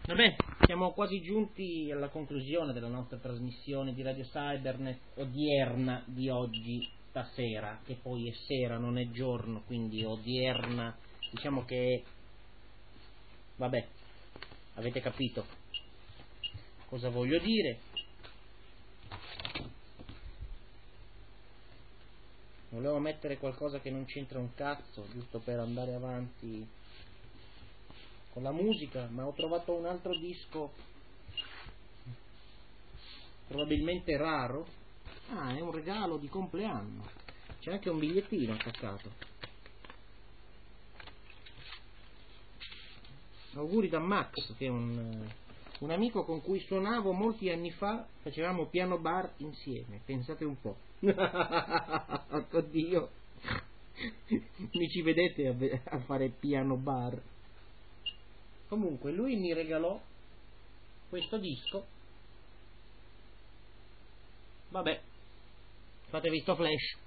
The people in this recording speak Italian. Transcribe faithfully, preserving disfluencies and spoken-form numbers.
Vabbè, siamo quasi giunti alla conclusione della nostra trasmissione di Radio Cybernet odierna di oggi, stasera, che poi è sera, non è giorno, quindi odierna, diciamo che, vabbè, avete capito cosa voglio dire. Volevo mettere qualcosa che non c'entra un cazzo, giusto per andare avanti con la musica, ma ho trovato un altro disco probabilmente raro. Ah, è un regalo di compleanno, c'è anche un bigliettino attaccato. Auguri da Max, che è un, un amico con cui suonavo molti anni fa, facevamo piano bar insieme, pensate un po'. Oddio, mi ci vedete a, a fare piano bar? Comunque lui mi regalò questo disco. Vabbè, fatevi sto flash.